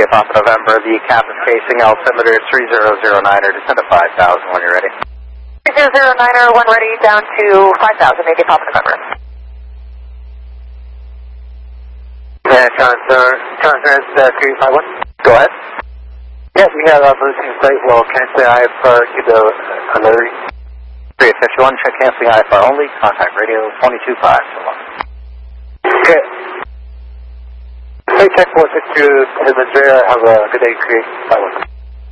Papa November, the captain's casing altimeter 3009er, descend to 5,000 when you're ready. 3009er, when ready, down to 5,000, Yankee Papa November. Transference 351. Go ahead. Yes, we have a boosting site. Well, cancel IFR to the alert. 351, check canceling IFR only, contact radio 22.5 so long. Okay. Hey, check 462 to Madrid. Have a good day, Creek. Bye.